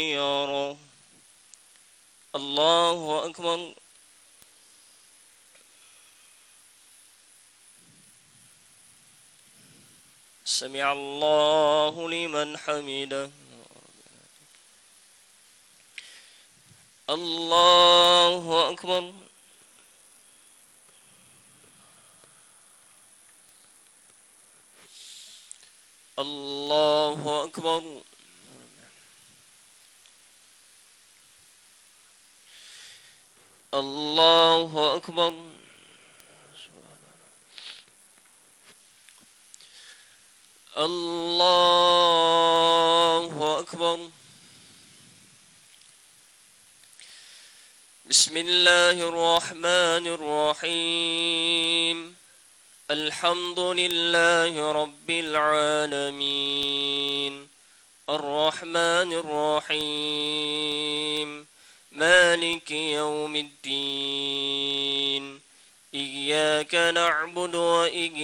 يرى الله أكبر. سمع الله لمن حمده. الله أكبر. الله أكبر. الله أكبر. الله أكبر. بسم الله الرحمن الرحيم. الحمد لله رب العالمين الرحمن الرحيم مالك يوم الدين. إياك نعبد وإياك